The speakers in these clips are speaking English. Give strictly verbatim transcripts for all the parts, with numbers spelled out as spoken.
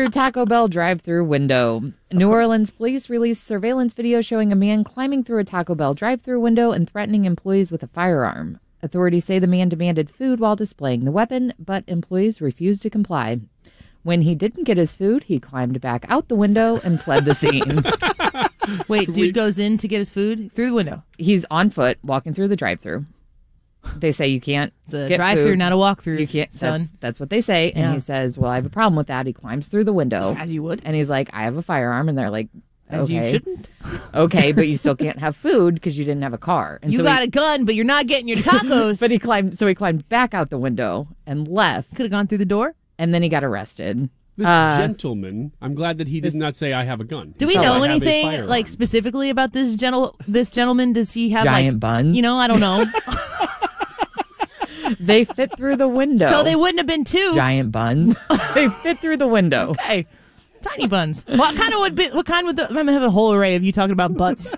Through Taco Bell drive-thru window. New Orleans police released surveillance video showing a man climbing through a Taco Bell drive-thru window and threatening employees with a firearm. Authorities say the man demanded food while displaying the weapon, but employees refused to comply. When he didn't get his food, he climbed back out the window and fled the scene. Wait, dude goes in to get his food through the window. He's on foot walking through the drive-thru. They say you can't It's a get drive-through, food. not a walk-through, You can't. son. That's, that's what they say. And Yeah. he says, well, I have a problem with that. He climbs through the window. As you would. And he's like, I have a firearm. And they're like, As okay. you shouldn't. Okay, but you still can't have food because you didn't have a car. And You so got he, a gun, but you're not getting your tacos. But he climbed, so he climbed back out the window and left. Could have gone through the door. And then he got arrested. This Uh, gentleman, I'm glad that he did not say, I have a gun. Do He we said, know "I have a anything firearm." like specifically about this gentle this gentleman? Does he have Giant like buns? You know, I don't know. They fit through the window. So they wouldn't have been two Giant buns. They fit through the window. Okay, tiny buns. What kind of would be? What kind would the? I'm gonna have a whole array of you talking about butts.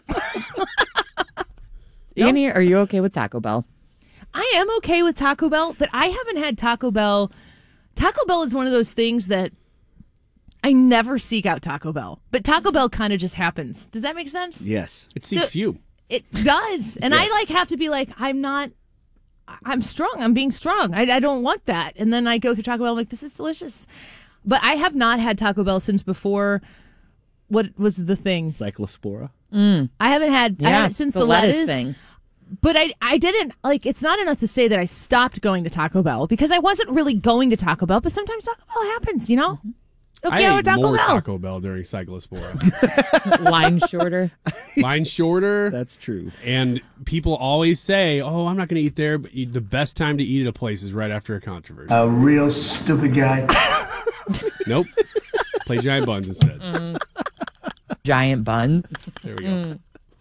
Annie, are you okay with Taco Bell? I am okay with Taco Bell, but I haven't had Taco Bell. Taco Bell is one of those things that I never seek out Taco Bell, but Taco Bell kind of just happens. Does that make sense? Yes. It seeks So- you. It does, and I Yes. like have to be like, I'm not. I'm strong. I'm being strong. I, I don't want that. And then I go through Taco Bell. I'm like, this is delicious. But I have not had Taco Bell since before. What was the thing? Cyclospora. I haven't had. I Yeah, haven't since the the, lettuce lettuce thing. But I, I didn't like. It's not enough to say that I stopped going to Taco Bell because I wasn't really going to Taco Bell. But sometimes Taco Bell happens, you know. I Okay, ate with Taco more Bell. Taco Bell during Cyclospora. Line shorter. Line shorter. That's true. And people always say, oh, I'm not going to eat there, but eat- the best time to eat at a place is right after a controversy. A real stupid guy. Nope. Play giant buns instead. Giant buns. There we go.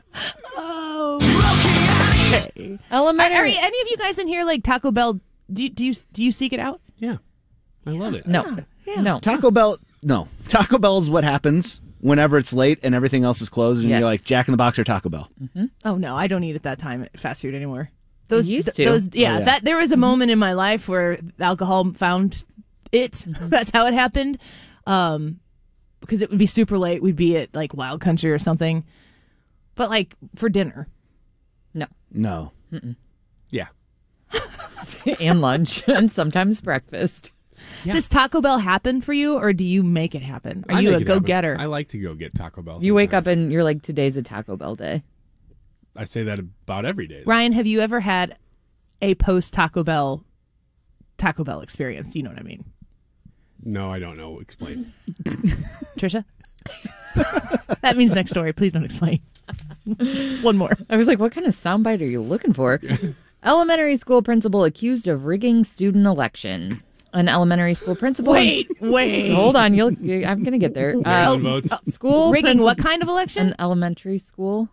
Okay. Elementary. Are any of you guys in here like Taco Bell? Do you, do you do you seek it out? Yeah. I love it. No. No. Taco Bell, no. Taco Bell is what happens whenever it's late and everything else is closed, and Yes. you're like Jack in the Box or Taco Bell. Oh no, I don't eat at that time at fast food anymore. Those You used th- to. those yeah, Oh, yeah. that there was a moment in my life where alcohol found it. That's how it happened. Um because it would be super late. We'd be at like Wild Country or something. But like for dinner. No. No. Yeah. And lunch and sometimes breakfast. Yeah. Does Taco Bell happen for you or do you make it happen? Are I you make a it happen. go-getter? I like to go get Taco Bell. You wake up sometimes. and you're like, today's a Taco Bell day. I say that about every day. Ryan, have you ever had a post Taco Bell Taco Bell experience? You know what I mean. No, I don't know. Explain. Trisha? That means next story. Please don't explain. One more. I was like, what kind of soundbite are you looking for? Elementary school principal accused of rigging student election. An elementary school principal. Wait, wait. Hold on. You'll. you- I'm going to get there. Mail-in Uh, votes. school Rigging princi- what kind of election? An elementary school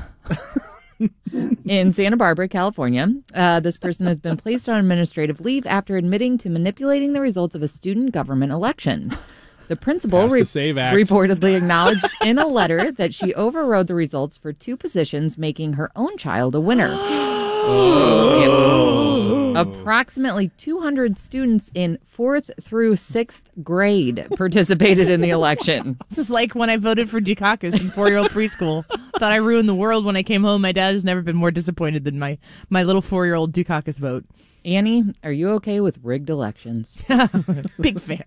in Santa Barbara, California. Uh, this person has been placed on administrative leave after admitting to manipulating the results of a student government election. The principal Pass the re- Save Act. reportedly acknowledged in a letter that she overrode the results for two positions, making her own child a winner. Yep. Approximately two hundred students in fourth through sixth grade participated in the election. This is like when I voted for Dukakis in four-year-old preschool. Thought I ruined the world when I came home. My dad has never been more disappointed than my, my little four-year-old Dukakis vote. Annie, are you okay with rigged elections? Big fan.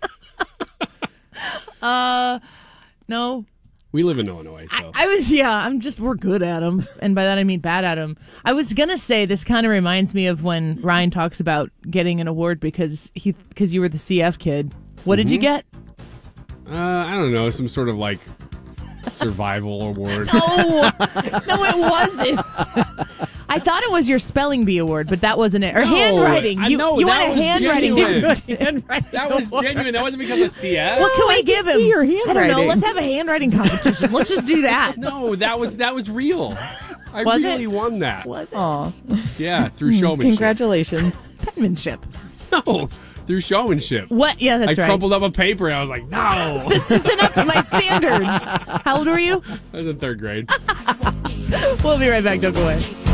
uh, no. We live in Illinois, so. I was, yeah, I'm just, we're good at them. And by that I mean bad at them. I was going to say this kind of reminds me of when Ryan talks about getting an award because he, because you were the C F kid. What did you get? Uh, I don't know. Some sort of like survival award. No, no, it wasn't. I thought it was your spelling bee award, but that wasn't it. Or No, handwriting. I You, know, you that want a was handwriting? genuine. handwriting That was award. genuine. That wasn't because of C F. What can we give him? see your I don't know. handwriting. Let's have a handwriting competition. Let's just do that. No, that was that was real. I Was it? really won that. Was it? Aw, Yeah, through showmanship. congratulations. Penmanship. No, through showmanship. What? Yeah, that's I right. crumpled up a paper and I was like, no. This isn't up to my standards. How old were you? I was in third grade. We'll be right back. Don't go away.